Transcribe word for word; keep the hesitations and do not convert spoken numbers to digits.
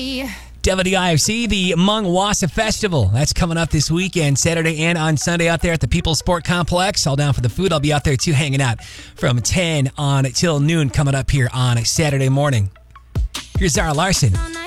W D I F C, the Hmong Wassa Festival. That's coming up this weekend, Saturday and on Sunday out there at the People's Sport Complex. All down for the food. I'll be out there too, hanging out from ten on till noon coming up here on Saturday morning. Here's Zara Larson.